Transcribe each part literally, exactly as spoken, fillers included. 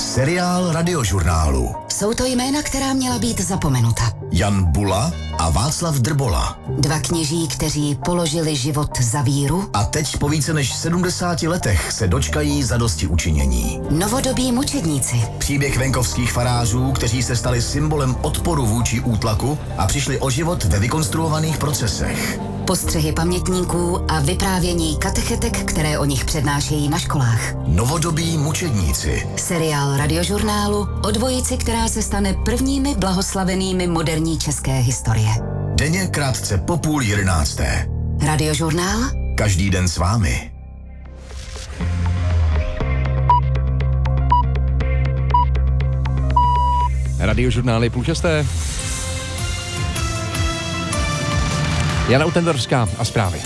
Seriál Radiožurnálu. Jsou to jména, která měla být zapomenuta. Jan Bula a Václav Drbola. Dva kněží, kteří položili život za víru. A teď po více než sedmdesáti letech se dočkají zadosti učinění. Novodobí mučedníci. Příběh venkovských farářů, kteří se stali symbolem odporu vůči útlaku a přišli o život ve vykonstruovaných procesech. Postřehy pamětníků a vyprávění katechetek, které o nich přednášejí na školách. Novodobí mučedníci. Seriál Radiožurnálu o dvojici, která se stane prvními blahoslavenými moderní české historie. Denně krátce po půl jedenácté. Radiožurnál? Každý den s vámi. Radiožurnály půl šesté. Jana Utendorská a zprávy.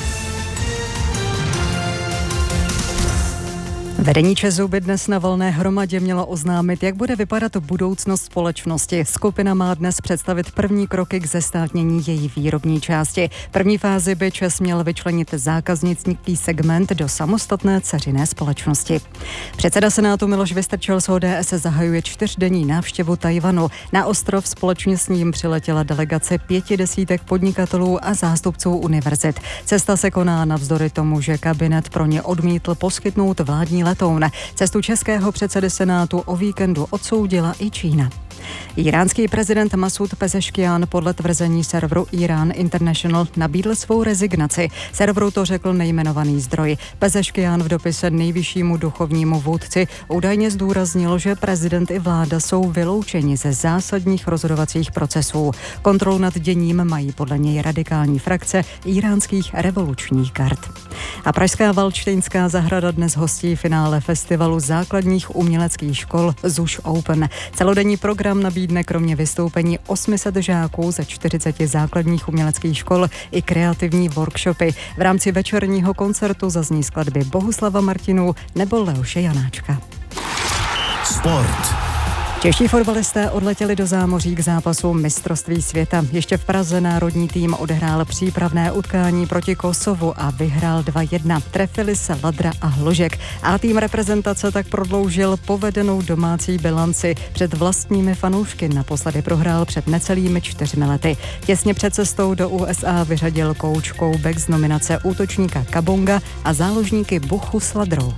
Vedení ČEZu by dnes na valné hromadě mělo oznámit, jak bude vypadat budoucnost společnosti. Skupina má dnes představit první kroky k zestátnění její výrobní části. V první fázi by ČEZ měl vyčlenit zákaznický segment do samostatné dceřiné společnosti. Předseda Senátu Miloš Vystrčil z O D S zahajuje čtyřdenní návštěvu Tchaj-wanu. Na ostrov společně s ním přiletěla delegace pěti desítek podnikatelů a zástupců univerzit. Cesta se koná navzdory tomu, že kabinet pro ně odmítl poskytnout vládní letoun. Cestu českého předsedy Senátu o víkendu odsoudila i Čína. Iránský prezident Masud Pezeškian podle tvrzení serveru Iran International nabídl svou rezignaci. Serveru to řekl nejmenovaný zdroj. Pezeškian v dopise nejvyššímu duchovnímu vůdci údajně zdůraznil, že prezident i vláda jsou vyloučeni ze zásadních rozhodovacích procesů. Kontrolu nad děním mají podle něj radikální frakce iránských revolučních gard. A pražská Valdštejnská zahrada dnes hostí finále festivalu základních uměleckých škol ZUŠ Open. Celodenní program nabídne kromě vystoupení osm set žáků ze čtyřiceti základních uměleckých škol i kreativní workshopy. V rámci večerního koncertu zazní skladby Bohuslava Martinů nebo Leoše Janáčka. Sport. Čeští fotbalisté odletěli do zámoří k zápasu mistrovství světa. Ještě v Praze národní tým odehrál přípravné utkání proti Kosovu a vyhrál dva jedna. Trefili se Ladra a Hložek a tým reprezentace tak prodloužil povedenou domácí bilanci před vlastními fanoušky. Naposledy prohrál před necelými čtyřmi lety. Těsně před cestou do U S A vyřadil kouč Koubek z nominace útočníka Kabonga a záložníky Buchu s Ladrou.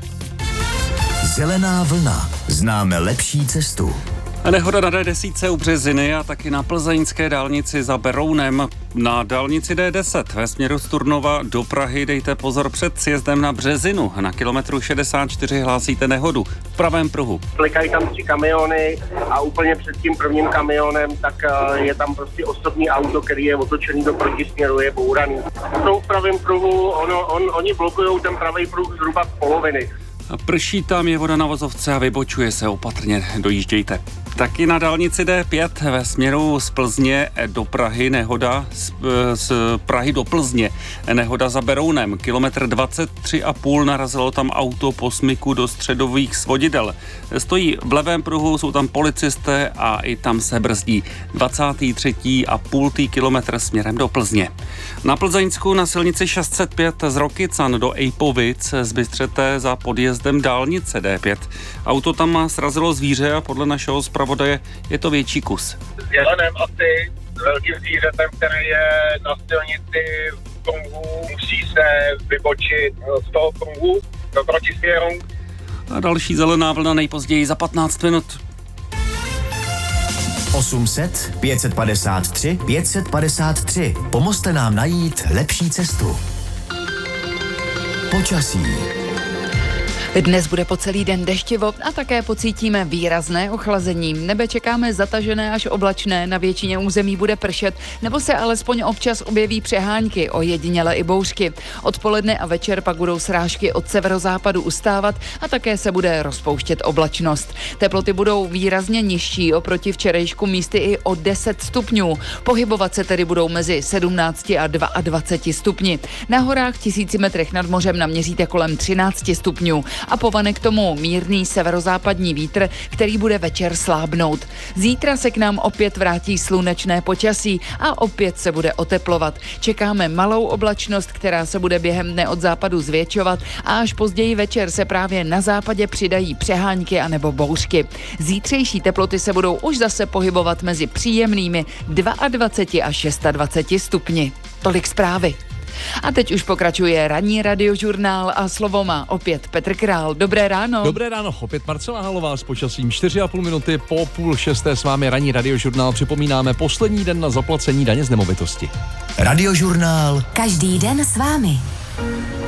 Zelená vlna. Známe lepší cestu. Nehoda na D deset u Březiny a taky na plzeňské dálnici za Berounem. Na dálnici D deset ve směru z Turnova do Prahy dejte pozor před sjezdem na Březinu. Na kilometru šedesát čtyři hlásíte nehodu v pravém pruhu. Klikají tam tři kamiony a úplně před tím prvním kamionem tak je tam prostě osobní auto, který je otočený do protisměru, je bouraný. Jsou v pravém pruhu, ono, on, oni blokují ten pravý pruh zhruba z poloviny. A prší tam, je voda na vozovce a vybočuje se, opatrně dojíždějte. Taky na dálnici D pět ve směru z Plzně do Prahy nehoda, z, z Prahy do Plzně nehoda za Berounem. Kilometr dvacet tři a půl narazilo tam auto po smyku do středových svodidel. Stojí v levém pruhu, jsou tam policisté a i tam se brzdí. dvacátý třetí a půl kilometr směrem do Plzně. Na Plzeňsku na silnici šest set pět z Rokycan do Ejpovic zbystřete za podjezdem dálnice D pět. Auto tam srazilo zvíře a podle našeho zpravodaje je to větší kus. S jelenem asi, s velkým zvířetem, které je na silnici v pruhu, musí se vybočit z toho pruhu do protisměru. A další zelená vlna nejpozději za patnáct minut. osm set, pět set padesát tři, pět set padesát tři. Pomozte nám najít lepší cestu. Počasí. Dnes bude po celý den deštivo a také pocítíme výrazné ochlazení. Nebe čekáme zatažené až oblačné, na většině území bude pršet, nebo se alespoň občas objeví přehánky, ojediněle i bouřky. Odpoledne a večer pak budou srážky od severozápadu ustávat a také se bude rozpouštět oblačnost. Teploty budou výrazně nižší oproti včerejšku, místy i o deset stupňů. Pohybovat se tedy budou mezi sedmnácti a dvaceti dvěma stupni. Na horách v tisíci metrech nad mořem naměříte kolem třinácti stupňů. a povane k tomu mírný severozápadní vítr, který bude večer slábnout. Zítra se k nám opět vrátí slunečné počasí a opět se bude oteplovat. Čekáme malou oblačnost, která se bude během dne od západu zvětšovat a až později večer se právě na západě přidají přehánky anebo bouřky. Zítřejší teploty se budou už zase pohybovat mezi příjemnými dvaceti dva až dvaceti šesti stupni. Tolik zprávy. A teď už pokračuje ranní radiožurnál a slovo má opět Petr Král. Dobré ráno. Dobré ráno, opět Marcela Halová s počasím čtyři a půl minuty po půl šesté s vámi ranní radiožurnál. Připomínáme poslední den na zaplacení daně z nemovitosti. Radiožurnál. Každý den s vámi.